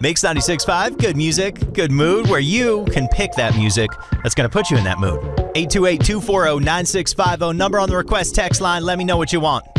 Makes 96.5, good music, good mood, where you can pick that music that's going to put you in that mood. 828-240-9650, number on the request text line. Let me know what you want.